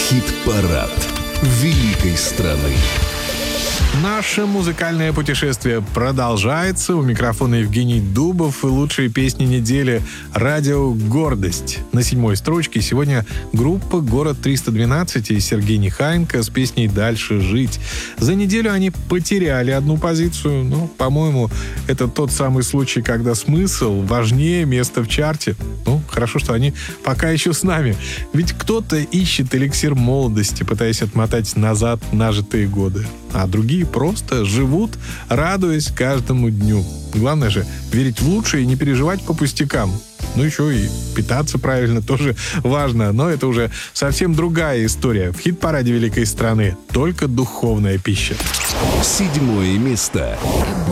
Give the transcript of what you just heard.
Хит-парад великой страны. Наше музыкальное путешествие продолжается. У микрофона Евгений Дубов и лучшие песни недели «Радио Гордость». На 7-й строчке сегодня группа «Город 312» и Сергей Нехаенко с песней «Дальше жить». За неделю они потеряли одну позицию. Но, по-моему, это тот самый случай, когда смысл важнее места в чарте. Хорошо, что они пока еще с нами. Ведь кто-то ищет эликсир молодости, пытаясь отмотать назад нажитые годы. А другие просто живут, радуясь каждому дню. Главное же верить в лучшее и не переживать по пустякам. Еще и питаться правильно тоже важно. Но это уже совсем другая история. В хит-параде великой страны только духовная пища. 7-е место.